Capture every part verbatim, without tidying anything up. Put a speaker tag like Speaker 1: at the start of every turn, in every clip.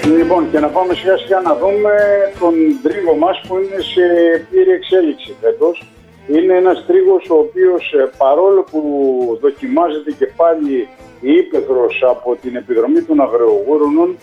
Speaker 1: Λοιπόν, και να πάμε σιγά σιγά να δούμε τον τρίγο μας που είναι σε πλήρη εξέλιξη φέτος. Είναι ένας τρίγος ο οποίος, παρόλο που δοκιμάζεται και πάλι η ύπαιθρος από την επιδρομή των αγριογούρνων,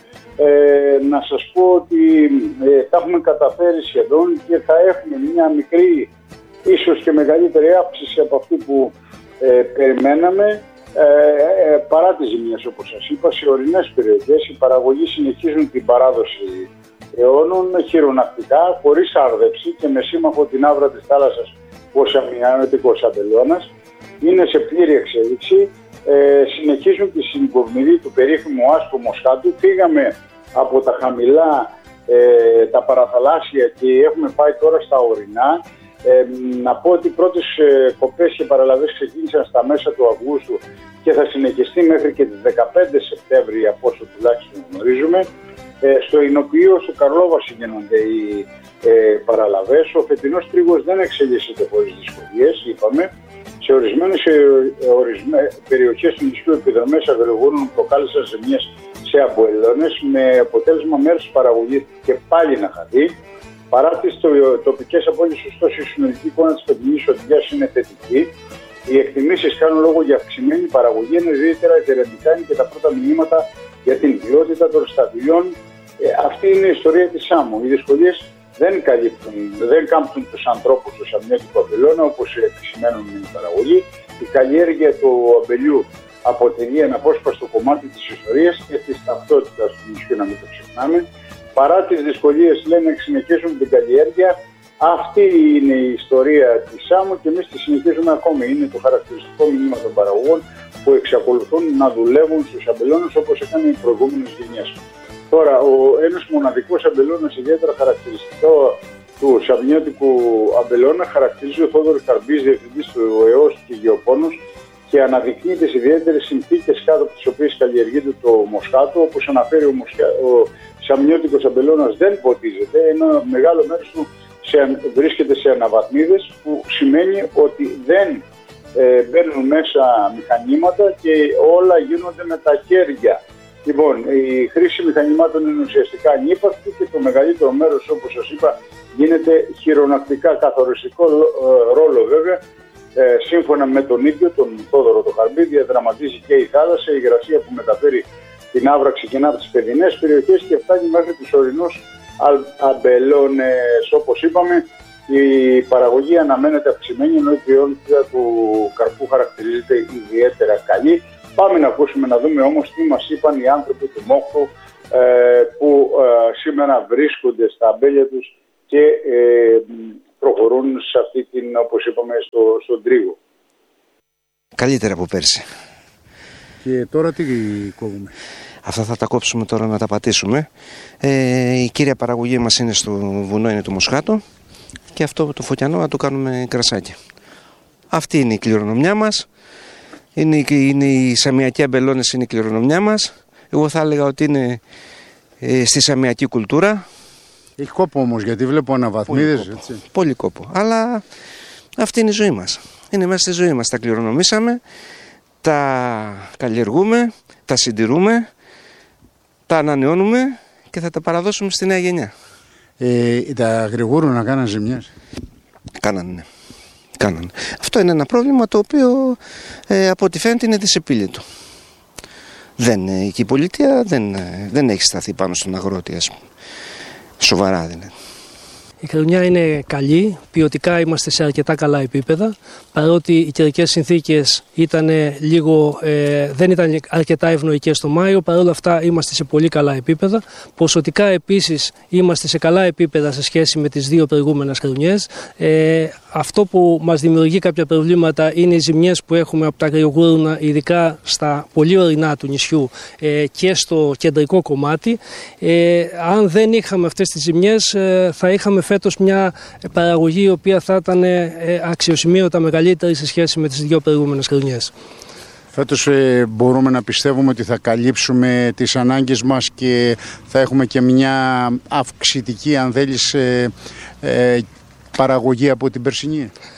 Speaker 1: ε, να σας πω ότι ε, τα έχουμε καταφέρει σχεδόν και θα έχουμε μια μικρή, ίσως και μεγαλύτερη αύξηση από αυτή που ε, περιμέναμε. Ε, ε, παρά τις ζημιές, όπως σας είπα, σε ορεινές περιοχές οι παραγωγοί συνεχίζουν την παράδοση αιώνων χειρονακτικά, χωρίς άρδευση και με σύμμαχο την άβρα της θάλασσας ο σαμιωτικός αμπελώνας. Είναι σε πλήρη εξέλιξη. Ε, συνεχίζουν τη συγκομιδή του περίφημου άσπρου μοσχάτου. Φύγαμε από τα χαμηλά, ε, τα παραθαλάσσια και έχουμε πάει τώρα στα ορεινά. Ε, να πω ότι οι πρώτες ε, κοπές και παραλαβές ξεκίνησαν στα μέσα του Αυγούστου και θα συνεχιστεί μέχρι και τις δεκαπέντε Σεπτέμβρη, από όσο τουλάχιστον γνωρίζουμε. Ε, στο Ηνοποιείο, στο Καρλόβαση γίνονται οι ε, παραλαβές. Ο φετινός τρίγος δεν εξελίσσεται χωρίς δυσκολίες, είπαμε. Σε ορισμένες ε, ορισμέ, περιοχές του νησιού επιδρομές αγριογούρνων προκάλεσαν ζημιές σε αμπελώνες, με αποτέλεσμα μέρος της παραγωγής και πάλι να χαθεί. Παρά τις τοπικές απώλειες, ωστόσο η συνολική εικόνα της φετινής οδηγίας είναι θετική. Οι εκτιμήσεις κάνουν λόγο για αυξημένη παραγωγή, ενώ ιδιαίτερα εθελοντικά είναι και τα πρώτα μηνύματα για την ποιότητα των σταφυλιών. Ε, αυτή είναι η ιστορία της Σάμου. Οι δυσκολίες δεν καλύπτουν, δεν κάμπτουν τους ανθρώπους στο σαμιώτικο αμπελώνα, όπως επισημαίνουν οι παραγωγοί. Η καλλιέργεια του αμπελιού αποτελεί ένα απόσπαστο κομμάτι της ιστορίας και της ταυτότητας του νησιού, να μην το ξεχνάμε. Παρά τις δυσκολίες, λένε, συνεχίζουν την καλλιέργεια. Αυτή είναι η ιστορία της Σάμου και εμείς τη συνεχίζουμε ακόμη. Είναι το χαρακτηριστικό μήνυμα των παραγωγών που εξακολουθούν να δουλεύουν στους αμπελώνες όπως έκανε οι προηγούμενες γενιές. Τώρα, ο ένας μοναδικός αμπελώνας ιδιαίτερα χαρακτηριστικό του σαμιώτικου αμπελώνα χαρακτηρίζει ο Θόδωρος Καρμπής, διευθυντής του ΕΟΣ και Γεωπόνος, και αναδεικνύει τις ιδιαίτερες συνθήκες κάτω από τις οποίες καλλιεργείται το μοσχάτο. Όπως αναφέρει ο, μοσχα... ο σαμιώτικος αμπελώνας δεν ποτίζεται, ενώ μεγάλο μέρος του σε... βρίσκεται σε αναβαθμίδες, που σημαίνει ότι δεν ε, μπαίνουν μέσα μηχανήματα και όλα γίνονται με τα χέρια. Λοιπόν, η χρήση μηχανημάτων είναι ουσιαστικά ανύπαρκτη και το μεγαλύτερο μέρος, όπως σας είπα, γίνεται χειρονακτικά. Καθοριστικό ρόλο βέβαια, ε, σύμφωνα με τον ίδιο, τον Θόδωρο το Χαρμπή, διαδραματίζει και η θάλασσα, η υγρασία που μεταφέρει την άβρα ξεκινά από τις παιδινές περιοχές και φτάνει μέχρι τους ορεινούς αμπελώνες. Όπως είπαμε, η παραγωγή αναμένεται αυξημένη, ενώ η ποιότητα του καρπού χαρακτηρίζεται ιδιαίτερα καλή. Πάμε να ακούσουμε, να δούμε όμως τι μας είπαν οι άνθρωποι του Μόχθου ε, που ε, σήμερα βρίσκονται στα αμπέλια τους και ε, προχωρούν σε αυτή την, όπως είπαμε, στο, στον τρίγο.
Speaker 2: Καλύτερα από πέρσι.
Speaker 3: Και τώρα τι κόβουμε?
Speaker 2: Αυτά θα τα κόψουμε τώρα, να τα πατήσουμε. Ε, η κύρια παραγωγή μας είναι στο βουνό, είναι το μοσχάτο, και αυτό το φωτιανό να το κάνουμε κρασάκι. Αυτή είναι η κληρονομιά μας. Είναι, είναι οι σαμιακοί αμπελώνες, είναι η κληρονομιά μας. Εγώ θα έλεγα ότι είναι ε, στη σαμιακή κουλτούρα.
Speaker 3: Έχει κόπο όμως, γιατί βλέπω αναβαθμίδες.
Speaker 2: Πολύ κόπο, πολύ κόπο. Αλλά αυτή είναι η ζωή μας. Είναι μέσα στη ζωή μας. Τα κληρονομήσαμε, τα καλλιεργούμε, τα συντηρούμε, τα ανανεώνουμε και θα τα παραδώσουμε στη νέα γενιά.
Speaker 3: Ε, τα αγριογούρνωνα κάναν ζημιές?
Speaker 2: Κάνανε, ναι. Κάνανε. Αυτό είναι ένα πρόβλημα το οποίο ε, από ό,τι φαίνεται είναι δυσεπίλητο. Δεν, και η πολιτεία δεν, δεν έχει σταθεί πάνω στον αγρότη, ας πούμε. Σοβαρά δηλαδή.
Speaker 4: Η χρονιά είναι καλή, ποιοτικά είμαστε σε αρκετά καλά επίπεδα, παρότι οι καιρικές συνθήκες ήταν λίγο, ε, δεν ήταν αρκετά ευνοϊκές το Μάιο, παρόλα αυτά είμαστε σε πολύ καλά επίπεδα. Ποσοτικά επίσης είμαστε σε καλά επίπεδα σε σχέση με τις δύο προηγούμενες χρονιές. Ε, αυτό που μας δημιουργεί κάποια προβλήματα είναι οι ζημιές που έχουμε από τα αγριογούρνα, ειδικά στα πολύ ορεινά του νησιού ε, και στο κεντρικό κομμάτι. Ε, αν δεν είχαμε αυτές τις ζημιές, ε, θα είχαμε φέτος μια παραγωγή η οποία θα ήταν ε, αξιοσημείωτα μεγαλύτερη σε σχέση με τις δύο προηγούμενες χρονιές.
Speaker 3: Φέτος ε, μπορούμε να πιστεύουμε ότι θα καλύψουμε τις ανάγκες μας και θα έχουμε και μια αυξητική, αν θέλεις, ε, ε, παραγωγή από την περσινή.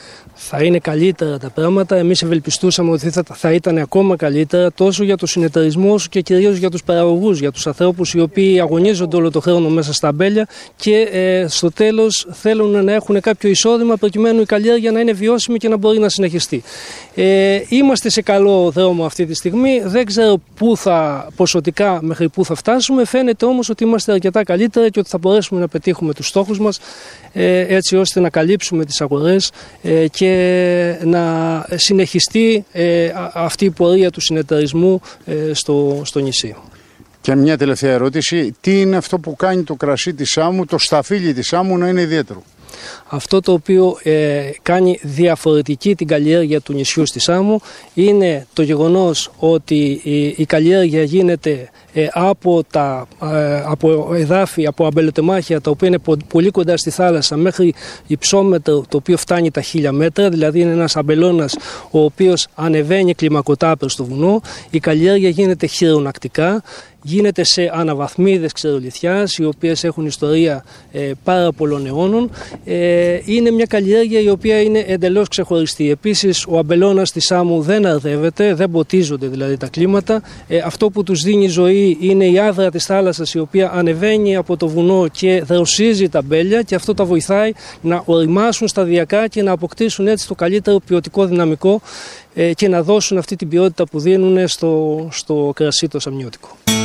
Speaker 4: θα είναι καλύτερα τα πράγματα. Εμείς ευελπιστούσαμε ότι θα, θα ήταν ακόμα καλύτερα, τόσο για το συνεταιρισμό όσο και κυρίως για τους παραγωγούς, για τους ανθρώπους οι οποίοι αγωνίζονται όλο το χρόνο μέσα στα αμπέλια και ε, στο τέλος θέλουν να έχουν κάποιο εισόδημα προκειμένου η καλλιέργεια να είναι βιώσιμη και να μπορεί να συνεχιστεί. Ε, είμαστε σε καλό δρόμο αυτή τη στιγμή. Δεν ξέρω πού θα, ποσοτικά μέχρι πού θα φτάσουμε. Φαίνεται όμως ότι είμαστε αρκετά καλύτερα και ότι θα μπορέσουμε να πετύχουμε τους στόχους μας, ε, έτσι ώστε να καλύψουμε τις αγορές ε, και να συνεχιστεί ε, αυτή η πορεία του συνεταιρισμού ε, στο, στο νησί.
Speaker 3: Και μια τελευταία ερώτηση. Τι είναι αυτό που κάνει το κρασί της Σάμου, το σταφύλι της Σάμου να είναι ιδιαίτερο?
Speaker 4: Αυτό το οποίο ε, κάνει διαφορετική την καλλιέργεια του νησιού στη Σάμου είναι το γεγονός ότι η, η καλλιέργεια γίνεται ε, από, τα, ε, από εδάφη, από αμπελοτεμάχια τα οποία είναι πολύ κοντά στη θάλασσα μέχρι υψόμετρο το οποίο φτάνει τα χίλια μέτρα, δηλαδή είναι ένας αμπελώνας ο οποίος ανεβαίνει κλιμακωτά προς το βουνό. Η καλλιέργεια γίνεται χειρονακτικά. Γίνεται σε αναβαθμίδες ξερολιθιάς, οι οποίες έχουν ιστορία ε, πάρα πολλών αιώνων. Ε, είναι μια καλλιέργεια η οποία είναι εντελώς ξεχωριστή. Επίσης, ο αμπελώνας της Σάμου δεν αρδεύεται, δεν ποτίζονται δηλαδή τα κλίματα. Ε, αυτό που τους δίνει ζωή είναι η άδρα της θάλασσας, η οποία ανεβαίνει από το βουνό και δροσίζει τα αμπέλια, και αυτό τα βοηθάει να οριμάσουν σταδιακά και να αποκτήσουν έτσι το καλύτερο ποιοτικό δυναμικό ε, και να δώσουν αυτή την ποιότητα που δίνουν στο, στο κρασί το σαμιώτικο.